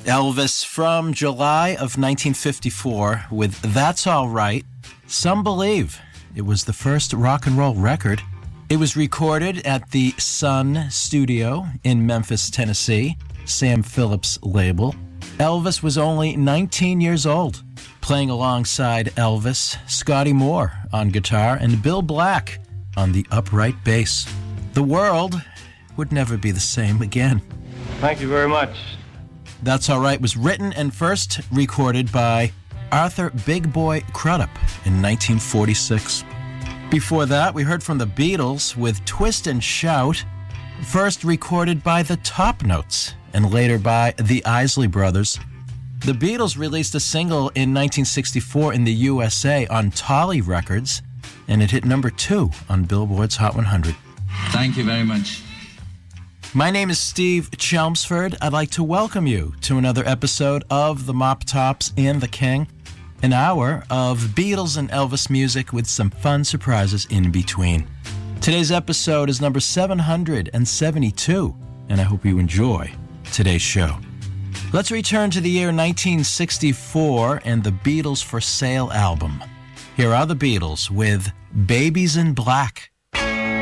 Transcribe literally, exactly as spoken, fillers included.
Elvis from July of nineteen fifty-four with That's All Right. Some believe it was the first rock and roll record. It was recorded at the Sun Studio in Memphis, Tennessee, Sam Phillips' label. Elvis was only nineteen years old, playing alongside Elvis, Scotty Moore on guitar, and Bill Black on the upright bass. The world would never be the same again. Thank you very much. That's All Right was written and first recorded by Arthur Big Boy Crudup in nineteen forty-six. Before that, we heard from the Beatles with Twist and Shout, first recorded by the Top Notes and later by the Isley Brothers. The Beatles released a single in nineteen sixty-four in the U S A on Tolly Records, and it hit number two on Billboard's Hot one hundred. Thank you very much. My name is Steve Chelmsford. I'd like to welcome you to another episode of The Mop Tops and the King, an hour of Beatles and Elvis music with some fun surprises in between. Today's episode is number seven hundred seventy-two, and I hope you enjoy today's show. Let's return to the year nineteen sixty-four and the Beatles for Sale album. Here are the Beatles with Babies in Black.